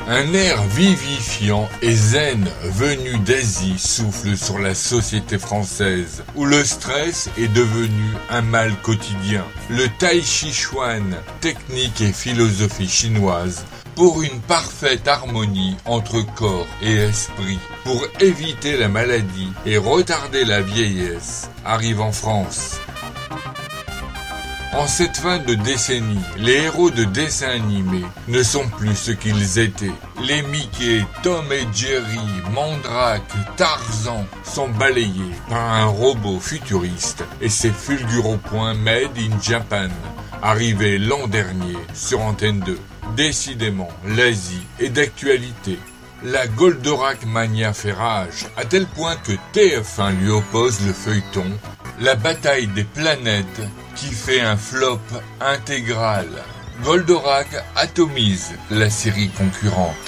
Un air vivifiant et zen venu d'Asie souffle sur la société française, où le stress est devenu un mal quotidien. Le Tai Chi Chuan, technique et philosophie chinoise, pour une parfaite harmonie entre corps et esprit, pour éviter la maladie et retarder la vieillesse, arrive en France. En cette fin de décennie, les héros de dessins animés ne sont plus ce qu'ils étaient. Les Mickey, Tom et Jerry, Mandrake, Tarzan sont balayés par un robot futuriste et ses fulguropoints Made in Japan, arrivés l'an dernier sur Antenne 2. Décidément, l'Asie est d'actualité. La Goldorak mania fait rage, à tel point que TF1 lui oppose le feuilleton La bataille des planètes, qui fait un flop intégral. Goldorak atomise la série concurrente.